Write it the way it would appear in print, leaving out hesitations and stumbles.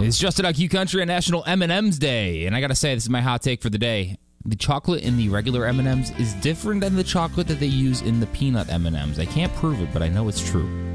It's Justin on Q Country on National M&M's Day, and I gotta say, this is my hot take for the day. The chocolate in the regular M&M's is different than the chocolate that they use in the peanut M&M's. I can't prove it, but I know it's true.